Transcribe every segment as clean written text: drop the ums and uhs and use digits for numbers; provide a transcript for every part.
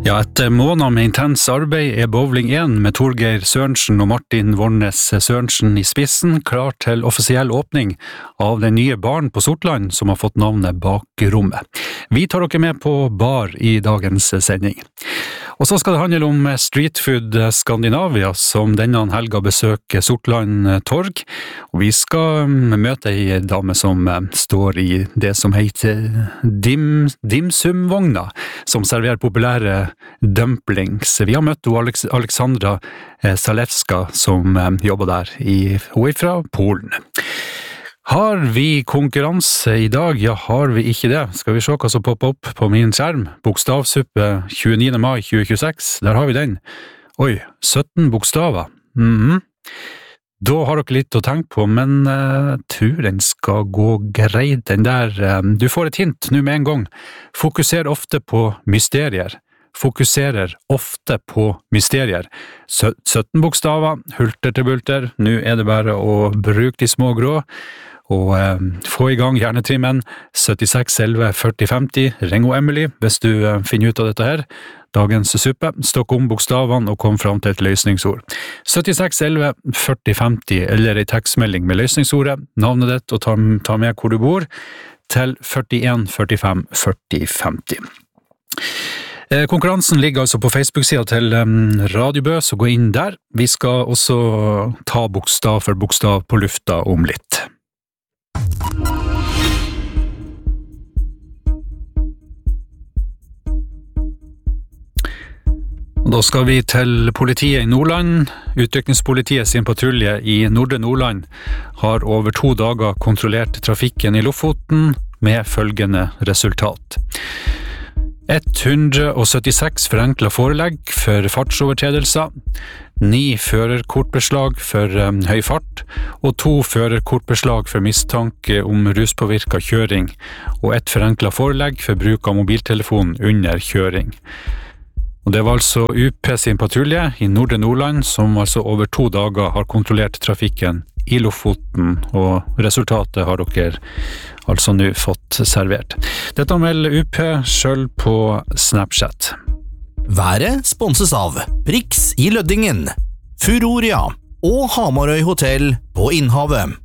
Ja, etter måneder med intens arbeid Bowling 1 med Torgeir Sørensen og Martin Vornes Sørensen i spissen klar til offisiell åpning av den nye baren på Sortland som har fått navnet Bakrommet. Vi tar dere med på bar i dagens sending. Og så skal det handle om Street Food Skandinavia som denne helga besøker Sortland torg. Og vi skal møte en dame som står i det som heter Dimsumvogna, som serverer populære dumplings. Vi har møtt Aleksandra Zalewska som jobber der. Hun er fra Polen. Har vi konkurranse i dag? Ja, har vi ikke det? Skal vi se hva som popper opp på min skjerm? Bokstavsuppe 29. mai 2026. Der har vi den. Oi, 17 bokstaver. Da har dere litt å tenke på, men jeg tror den skal gå greit, den der. Du får et hint nå med en gang. Fokuser ofte på mysterier. Fokuserer ofte på mysterier. 17 bokstaver, hulter til bulter. Nå er det bare å bruke de små grå. Og få i gang hjernetrimmen 76 11 40 50. Ring og Emily hvis du finner ut av dette her. Dagens suppe. Stokk om bokstavene og kom fram til et løsningsord. 76 11 40 50 eller en tekstmelding med løsningsordet, navnet ditt og ta med hvor du bor til 41 45 40 50. Konkurransen ligger altså på Facebook-siden til Radio Bø, så gå inn der. Vi skal også ta bokstav for bokstav på lufta om litt. Da skal vi til politiet i Nordland. Utrykningspolitiet sin patrulje i Nordre Nordland har over 2 dager kontrollert trafikken i Lofoten med følgende resultat. 176 forenklet forelegg for fartsovertredelser, 9 førerkortbeslag for høy fart, og 2 førerkortbeslag for mistanke om ruspåvirket kjøring, og 1 forenklet forelegg for bruk av mobiltelefon under kjøring. Og det var altså UP sin patrulje i Nordre Nordland som altså over 2 dager har kontrollert trafikken i Lofoten, og resultatet har dere altså nå fått servert. Dette melder UP selv på Snapchat. Været sponses av Prix i Løddingen, Furoria og Hamarøy Hotel på Innhavet.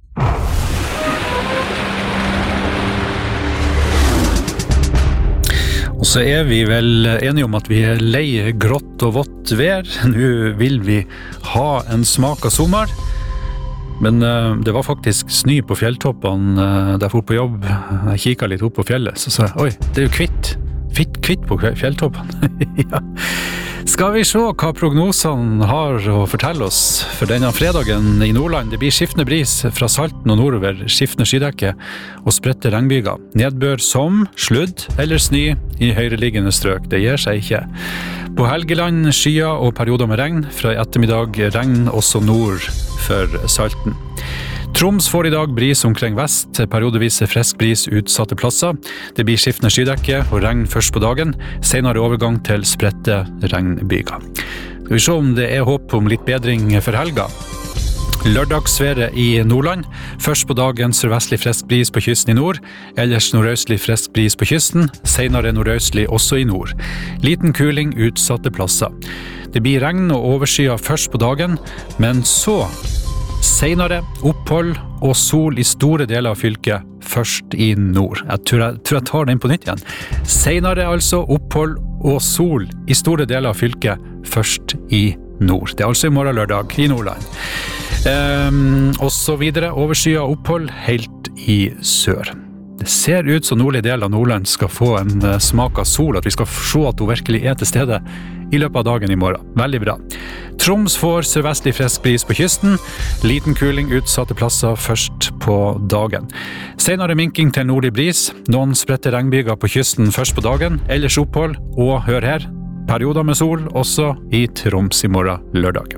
Og så er vi vel enige om at vi er lei grått og vått vær. Nå vil vi ha en smak av sommer. Men det var faktisk snø på fjelltoppene der jeg for på jobb. Jeg kikket litt opp på fjellet, så sa jeg, oi, det er jo kvitt på fjelltoppene. Ja. Skal vi se hva prognosene har å fortelle oss for denne fredagen i Nordland. Det blir skiftende bris fra Salten og nordover, skiftende skydekke og spredte regnbyger. Nedbør som sludd eller snø i høyreliggende strøk. Det gir seg ikke. På Helgeland skyer og perioder med regn. Fra i ettermiddag regn også nord for Salten. Troms får i dag bris omkring vest, periodevis frisk bris utsatte plasser. Det blir skiftende skydekke og regn først på dagen, senere overgang til spredte regnbyger. Skal vi se om det er håp om litt bedring for helga. Lørdagsværet i Nordland. Først på dagen sørvestlig frisk bris på kysten i nord, ellers nordøstlig frisk bris på kysten, senere nordøstlig også i nord. Liten kuling utsatte plasser. Det blir regn og overskyet først på dagen, men så senere opphold og sol i store deler av fylket først i nord. Jeg tror jeg tar den på nytt igjen. Senere altså opphold og sol i store deler av fylket først i nord. Det er altså i morgen lørdag i Nordland. Og så videre overskyet opphold helt i sør. Det ser ut som nordlig del av Nordland skal få en smak av sol, at vi skal se at hun virkelig er til stede i løpet av dagen i morgen. Veldig bra. Troms får sørvestlig frisk bris på kysten. Liten kuling utsatte plasser først på dagen. Senere minking til nordlig bris. Noen spredte regnbyger på kysten først på dagen. Ellers opphold, og hør her, perioder med sol også i Troms i morgen lørdag.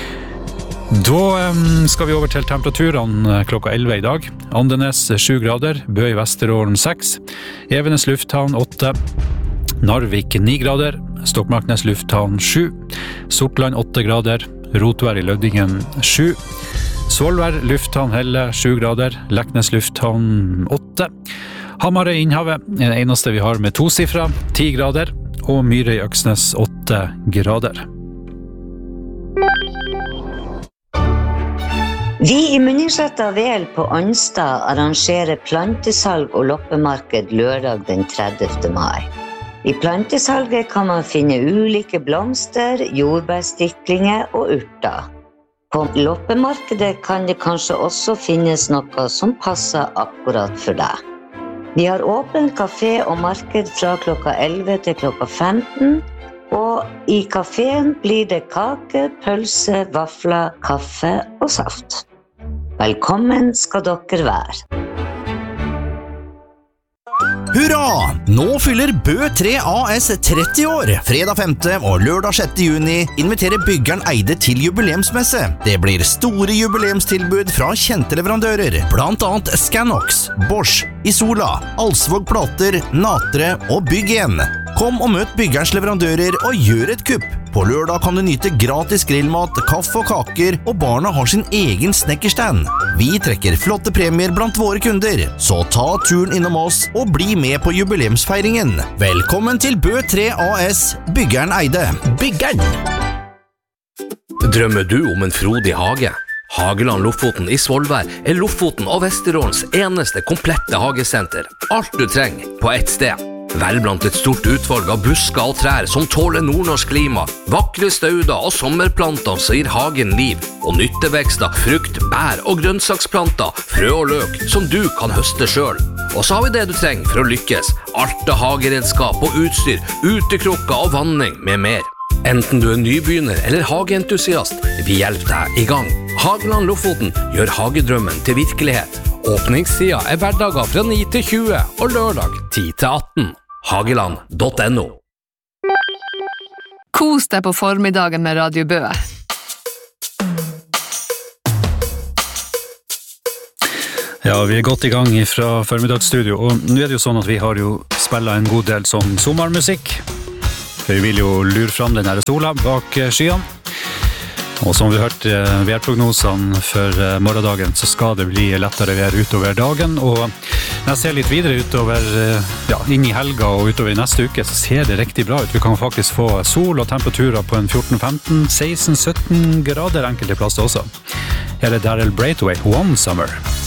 Da skal vi over til temperaturene klokka 11 i dag. Andenes 7 grader, Bø i Vesterålen 6, Evenes lufthavn 8, Narvik 9 grader, Stokmarknes lufthavn 7, Sortland 8 grader, Rotvær i Løddingen 7, Svolvær lufthavn Helle 7 grader, Leknes lufthavn 8, Hamarøy Innhavet er det eneste vi har med 2 sifra, 10 grader, og Myre i Øksnes 8 grader. Vi i Munningsletta Vel på Anstad arrangerer plantesalg og loppemarked lørdag den 30. mai. I plantesalget kan man finne ulike blomster, jordbærstiklinger og urter. På loppemarkedet kan det kanskje også finnes noe som passer akkurat for deg. Vi har åpen kafé og marked fra klokka 11 til klokka 15, og i kaféen blir det kake, pølse, vafler, kaffe og saft. Velkommen skal dere være. Hurra! Nå fyller Bø 3 AS 30 år. Fredag 5. og lørdag 6. juni inviterer byggeren Eide til jubileumsmesse. Det blir store jubileumstilbud fra kjente leverandører, blant annet Scanox, Bosch, Isola, Alsvåg Plater, Natre og Bygg 1. Kom og møt byggerens leverandører og gjør et kupp. På lørdag kan du nyte gratis grillmat, kaffe og kaker, og barna har sin egen snekkerstand. Vi trekker flotte premier blant våre kunder, så ta turen innom oss og bli med på jubileumsfeiringen. Velkommen til Bø 3 AS, byggeren Eide. Byggeren! Drømmer du om en frodig hage? Hageland Lofoten i Svolvær er Lofoten og Vesterålens eneste komplette hagesenter. Alt du trenger på ett sted. Vel blant et stort utvalg av busker og trær som tåler nordnorsk klima, vakre stauder og sommerplanter som gir hagen liv, og nyttevekster, frukt, bær og grønnsaksplanter, frø og løk som du kan høste selv. Og så har vi det du trenger for å lykkes, alt av hageredskap og utstyr, utekrukker og vanning med mer. Enten du er nybegynner eller hageentusiast, vi hjelper deg i gang. Hageland Lofoten gjør hagedrømmen til virkelighet. Åpningstida er hverdager fra 9 til 20 og lørdag 10 til 18. Hageland.no. Kos deg på formiddagen med Radio Bø. Ja, vi er godt i gang fra formiddagsstudio, og nå er det jo sånn at vi har jo spillet en god del sånn sommermusikk. For vi vil jo lure fram den her sola bak skyene. Og som vi hørte værprognosene for morgendagen, så skal det bli lettere vær utover dagen. Og når jeg ser litt videre utover, inn i helga og utover i neste uke, så ser det riktig bra ut. Vi kan faktisk få sol og temperaturer på en 14-15, 16-17 grader enkelte plasser også. Her er Daryl Braithwaite, One Summer.